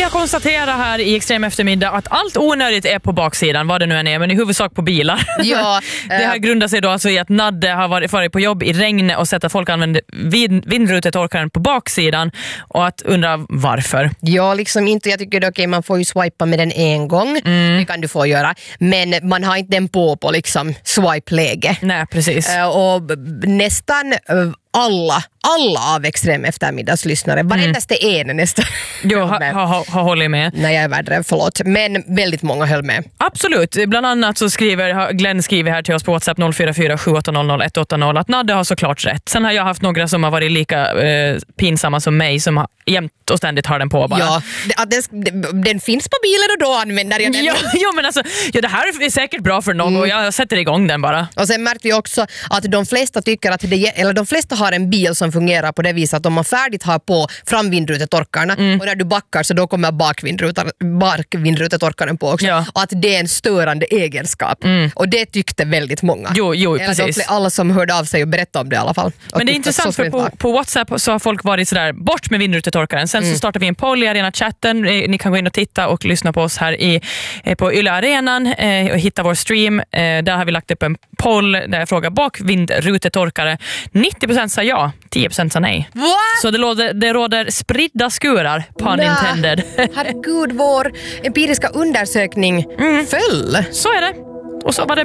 Vi har konstaterat här i Extrem eftermiddag att allt onödigt är på baksidan, vad det nu än är, men i huvudsak på bilar. Ja, det här grundar sig då alltså i att Nadde har varit på jobb i regn och sett att folk använder vindrutetorkaren på baksidan och att undra varför. Ja, liksom inte. Jag tycker det är okej, man får ju swipa med den en gång. Det kan du få göra. Men man har inte den på liksom swipe-läge. Nej, precis. Och nästan alla av Extrem eftermiddagslyssnare, varendaste en nästan. Jo, har hållit med. Nej, jag är värre, förlåt. Men väldigt många höll med. Absolut. Bland annat så Glenn skriver här till oss på WhatsApp 044 780 180 att Nadde har såklart rätt. Sen har jag haft några som har varit lika pinsamma som mig som har jämt och ständigt har den på bara. Ja, den finns på bilen och då använder jag den. Ja, men alltså, det här är säkert bra för någon och jag sätter igång den bara. Och sen märkte vi också att de flesta tycker att de flesta har en bil som fungerar på det viset att om man färdigt har på framvindrutetorkarna och när du backar så då kommer bakvindrutetorkaren på också. Ja. Och att det är en störande egenskap. Och det tyckte väldigt många. Jo, precis. Alla som hörde av sig och berättade om det i alla fall. Men det är intressant för på WhatsApp så har folk varit sådär, bort med vindrutetorkaren. Sen så startar vi en poll i Arena-chatten. Ni kan gå in och titta och lyssna på oss här på Yle Arenan och hitta vår stream. Där har vi lagt upp en poll där jag frågar bakvindrutetorkare. 90% sa ja, 10% sa nej. What? Så det råder spridda skurar, pun intended. Herregud, vår empiriska undersökning föll. Så är det. Och så var det